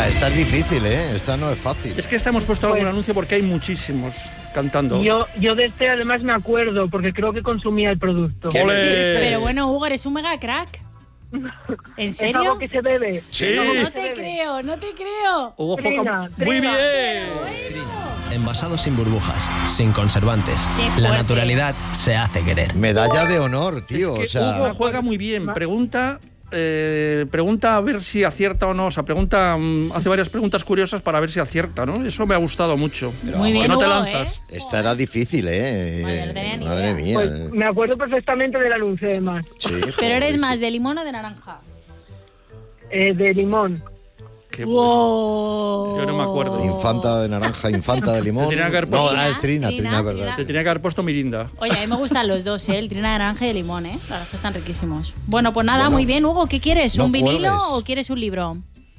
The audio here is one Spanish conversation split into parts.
Mira, esta es difícil, ¿eh? Esta no es fácil. Es que esta hemos puesto algún anuncio porque hay muchísimos cantando. Yo de este además me acuerdo, porque creo que consumía el producto. Pero bueno, Hugo, eres un mega crack. ¿En serio? ¿Es algo que se bebe? Sí. No te creo, no te creo. Hugo Trina, Foca. Muy Trina. bien. Envasados sin burbujas, sin conservantes. Qué La fuerte. naturalidad se hace querer. Medalla de honor, tío. Es que Hugo juega muy bien. Pregunta a ver si acierta o no. O sea, hace varias preguntas curiosas para ver si acierta, ¿no? Eso me ha gustado mucho. Muy bien, Que no te Hugo, lanzas. Esta era difícil, Madre, no tenía ni Madre idea. mía. Pues me acuerdo perfectamente del anuncio, además. Sí, Pero joder. eres más de limón o de naranja. De limón. Qué bueno. Wow. Yo no me acuerdo. Infanta de naranja, infanta de limón. Te tenía que haber No, puesto- es Trina, es verdad. Te tenía que haber puesto Mirinda. Oye, a mí me gustan los dos, el trina de naranja y el limón, La verdad es que están riquísimos. Bueno, pues nada, Bueno, muy bien, Hugo. ¿Qué quieres? no ¿Un vinilo cuelgues. o quieres un libro?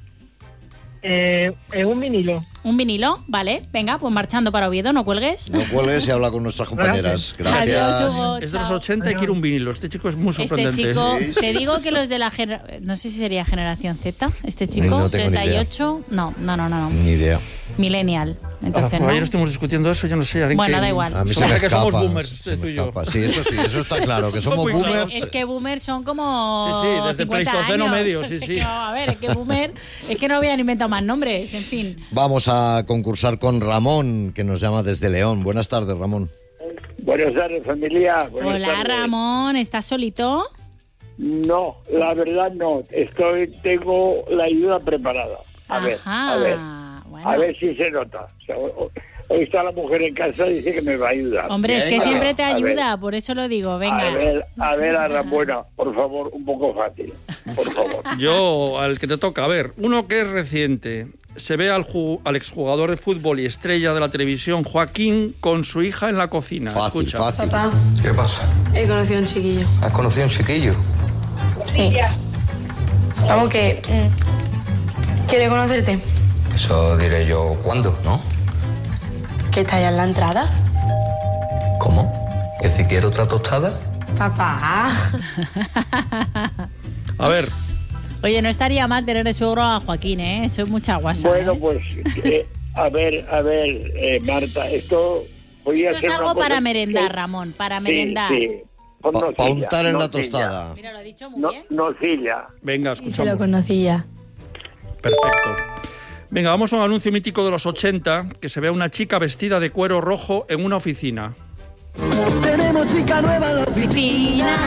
Un vinilo. ¿Un vinilo? Vale, venga, pues marchando para Oviedo, no cuelgues. No cuelgues y habla con nuestras compañeras. Gracias. Adiós, Hugo. Es de los chao. 80 y quiere un vinilo. Este chico es muy Este sorprendente. chico, Sí, sí, te sí, digo sí, que sí. los de la no sé si sería generación Z, este chico, No tengo ni idea. 38, no, Ni idea. millennial, entonces Ayer no. estuvimos discutiendo eso, yo no sé. Bueno, da igual. A mí se Somos me que escapa. somos boomers, se usted me tú y yo. escapa. Sí, eso está claro, que somos Muy claro. boomers. Es que boomers son como Sí, sí, desde el 50 Pleistoceno años. medio, O sí, sea, sí. que, a ver, es que boomer, es que no habían inventado más nombres, en fin. Vamos a concursar con Ramón, que nos llama desde León. Buenas tardes, Ramón. Buenas tardes, familia. Buenas Hola, tardes. Ramón, ¿estás solito? No, la verdad no. Tengo la ayuda preparada. A ver. Bueno. A ver si se nota. O sea, hoy está la mujer en casa y dice que me va a ayudar. Hombre, es que Venga. siempre te A ver. ayuda, por eso lo digo, venga. A ver, Ramona, por favor, un poco fácil. Por favor. Yo, al que te toca, a ver, uno que es reciente. Se ve al exjugador de fútbol y estrella de la televisión, Joaquín, con su hija en la cocina. Fácil, Escucha. fácil. Papá, ¿Qué pasa? he conocido a un chiquillo. ¿Has conocido a un chiquillo? Sí. Vamos que... quiere conocerte. Eso diré yo cuándo, ¿no? ¿Que está allá en la entrada? ¿Cómo? ¿Que si quiero otra tostada? Papá. A ver, Oye, no estaría mal tener de suegro a Joaquín, ¿eh? Eso es mucha guasa. Bueno, ¿eh? pues, a ver, Marta, esto podría Esto es ser una algo cosa para merendar, que- Ramón, para Sí, merendar. sí. Con Para nocilla, untar en la nocilla. tostada. Mira, lo ha dicho muy No, bien. nocilla. venga, Y se lo escuchamos. conocía. Perfecto. Venga, vamos a un anuncio mítico de los 80, que se ve a una chica vestida de cuero rojo en una oficina. Oficina.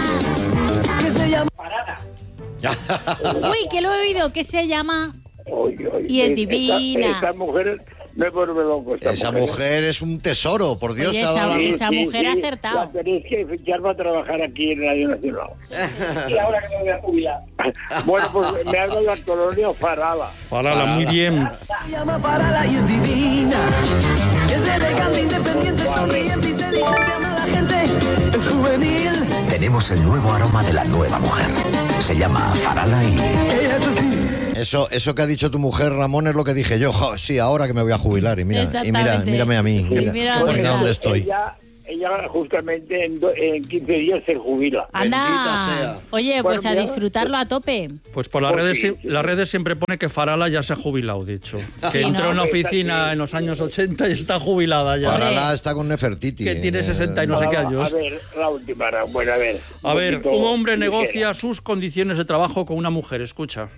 Uy, que lo he oído, que se llama... Y es divina. Esta mujer me vuelve loco. Esa mujer es un tesoro, por Dios. Oye, te ha dado la- esa mujer ha acertado. La tenéis que fichar para trabajar aquí en Radio Nacional. Y ahora que me voy a jubilar. Bueno, pues me hago la colonia Farala. Parala, muy bien. Se llama Parala y es divina. Es elegante, independiente, sonriente, inteligente, ama a la gente. Es juvenil. Tenemos el nuevo aroma de la nueva mujer. Se llama Farala y... Ella es así. Eso que ha dicho tu mujer, Ramón, es lo que dije yo. Jo, sí, ahora que me voy a jubilar. Y Exactamente. mírame a mí. Mira, Mira, mira mira. dónde estoy. Ella justamente en 15 días se jubila. Anda. Bendita sea. Oye, pues Bueno, a mira, disfrutarlo a tope. Pues por las Pues redes, sí, sí. las redes siempre pone que Farala ya se ha jubilado, de hecho. Que entró ¿no? en la oficina Sí. en los años 80 y está jubilada ya. Farala está con Nefertiti. Que tiene 60 y no sé qué años. A ver, la última. Bueno, a ver. A ver, poquito un hombre ligera. negocia sus condiciones de trabajo con una mujer. Escucha.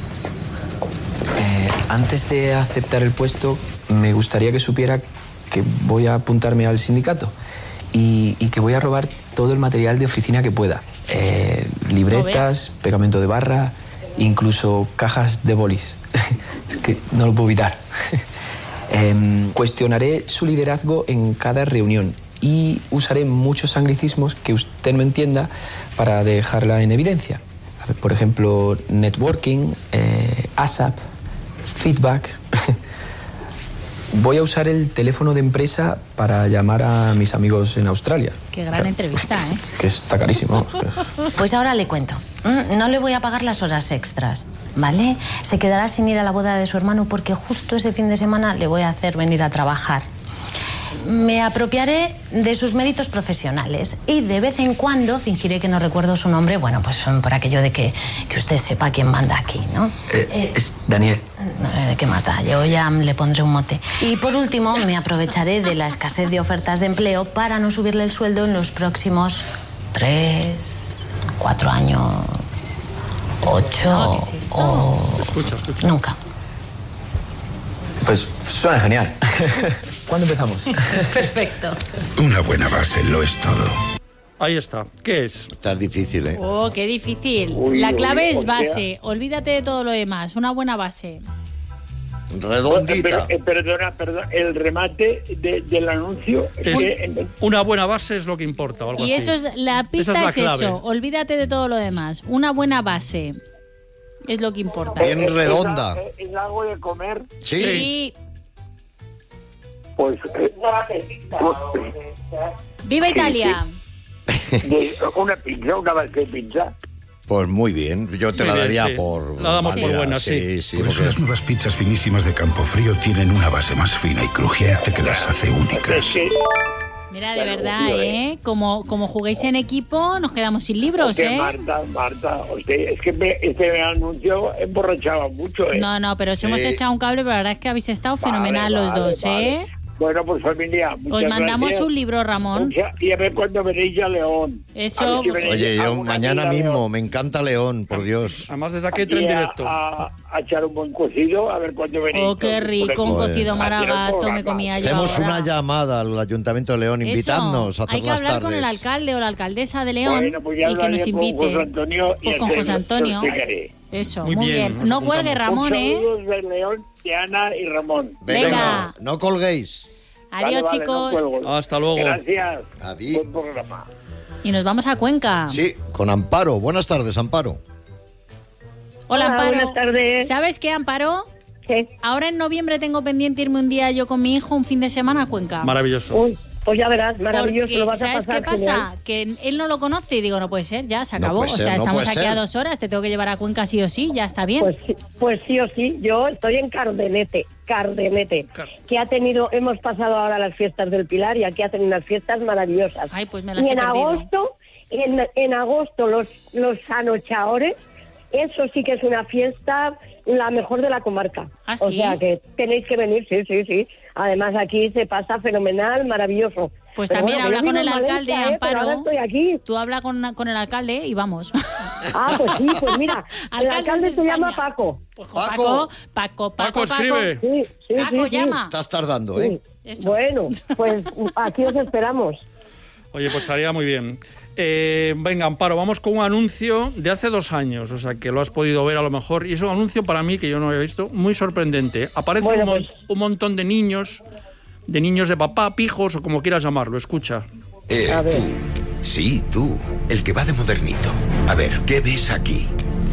Antes de aceptar el puesto, me gustaría que supiera que voy a apuntarme al sindicato y que voy a robar todo el material de oficina que pueda. Libretas, pegamento de barra, incluso cajas de bolis. Es que no lo puedo evitar. Cuestionaré su liderazgo en cada reunión y usaré muchos anglicismos que usted no entienda para dejarla en evidencia. A ver, por ejemplo, networking, ASAP, feedback. Voy a usar el teléfono de empresa para llamar a mis amigos en Australia. Qué gran entrevista, ¿eh? Que está carísimo. Pues ahora le cuento. No le voy a pagar las horas extras, ¿vale? Se quedará sin ir a la boda de su hermano porque justo ese fin de semana le voy a hacer venir a trabajar. me apropiaré de sus méritos profesionales y de vez en cuando fingiré que no recuerdo su nombre, bueno, pues por aquello de que usted sepa quién manda aquí, ¿no? Es Daniel. ¿De qué más da? Yo ya le pondré un mote. Y por último, me aprovecharé de la escasez de ofertas de empleo para no subirle el sueldo en los próximos 3, 4 años, 8 o... Escucha. Nunca. Pues suena genial. ¿Cuándo empezamos? Perfecto. Una buena base lo es todo. Ahí está. ¿Qué es? Está difícil, ¿eh? Oh, qué difícil. Uy, La clave es o sea- base. Olvídate de todo lo demás. Una buena base. Redondita. Perdona, el remate del anuncio es que... Una buena base es lo que importa, o algo Y así. eso es la pista, Esa es la clave. eso. Olvídate de todo lo demás. Una buena base es lo que importa. Bien redonda. ¿Es algo de comer? Sí. Pues... ¡Viva Italia! Una base de pizza. Pues muy bien. Yo te Muy la bien, daría sí. por... La damos por válida. buena, sí. Sí, Por eso porque- las nuevas pizzas finísimas de Campofrío tienen una base más fina y crujiente que las hace únicas. Mira, de verdad, ¿eh? Como juguéis en equipo, nos quedamos sin libros, Porque ¿eh? Marta, es que este anuncio emborrachaba mucho, ¿eh? No, pero si hemos echado un cable, pero la verdad es que habéis estado fenomenal los dos, vale. ¿eh? Bueno, pues familia, muchas Os mandamos gracias. un libro, Ramón. Y a ver cuándo venéis a León. Eso. A ver si venéis Oye, yo alguna mañana vez a mismo, León. me encanta León, por Dios. Además, desde aquí entra en Aquí directo. a echar un buen cocido, a ver cuándo venéis. Oh, qué rico, un Joder. cocido maragato, Hacer un me comía yo Hacemos ahora. una llamada al Ayuntamiento de León, Eso, invitadnos a hacer hay que las hablar tardes. con el alcalde o la alcaldesa de León Bueno, pues ya y que nos hablaré con invite. José Antonio y Pues con te- José te Antonio. explicaré. Eso, Muy muy bien, bien. nos No cuelgue, apuntamos. Ramón, ¿eh? Saludos de León, de Ana y Ramón. Venga. No colguéis. Adiós, Vale, chicos. no cuelgo. Hasta luego. Gracias. Adiós. Buen programa. Y nos vamos a Cuenca. Sí, con Amparo. Buenas tardes, Amparo. Hola, Amparo. buenas tardes. ¿Sabes qué, Amparo? ¿Qué? Ahora en noviembre tengo pendiente irme un día yo con mi hijo un fin de semana a Cuenca. Maravilloso. Uy, pues ya verás, maravilloso, Porque, lo vas a ¿sabes pasar qué pasa? genial. Que él no lo conoce y digo, no puede ser, ya se No acabó. puede O ser, sea, no estamos puede aquí a ser. 2 horas, te tengo que llevar a Cuenca sí o sí, ya está bien. Pues sí o sí, yo estoy en Cardenete, que hemos pasado ahora las fiestas del Pilar y aquí hacen unas fiestas maravillosas. Ay, pues me las Y he en perdido. agosto, en agosto los anochaores, eso sí que es una fiesta la mejor de la comarca. ¿Ah, O sí? sea que tenéis que venir, sí. Además aquí se pasa fenomenal, maravilloso. Pues Pero también bueno, habla yo con vivo el en alcalde, Valencia, pero ahora Amparo. estoy aquí. Tú habla con el alcalde y vamos. Ah, pues sí, pues mira, el Alcaldes alcalde de se llama España. Paco. Pues con Paco. Paco, escribe. Sí, Paco, llama. Estás tardando, ¿eh? Eso. Bueno, pues aquí os esperamos. Oye, pues estaría muy bien. Venga, Amparo, vamos con un anuncio de hace 2 años, o sea que lo has podido ver a lo mejor, y es un anuncio para mí que yo no había visto, muy sorprendente. Aparece Bueno, un montón de niños de papá, pijos o como quieras llamarlo, escucha. A ver. Tú. Sí, tú. El que va de modernito. A ver, ¿qué ves aquí?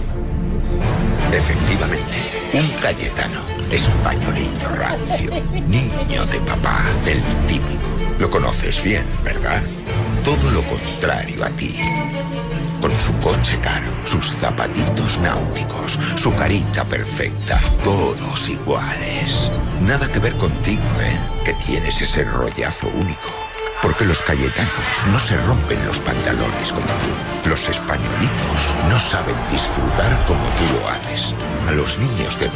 Efectivamente, un Cayetano. Españolito rancio. Niño de papá. El típico. Lo conoces bien, ¿verdad? Todo lo contrario a ti. Con su coche caro, sus zapatitos náuticos, su carita perfecta, todos iguales. Nada que ver contigo, ¿eh? Que tienes ese rollazo único. Porque los cayetanos no se rompen los pantalones como tú. Los españolitos no saben disfrutar como tú lo haces. A los niños de